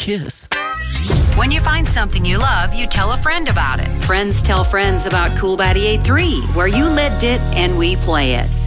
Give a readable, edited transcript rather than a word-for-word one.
kiss. When you find something you love, you tell a friend about it. Friends tell friends about Cool Bat E83, where you lived it and we play it.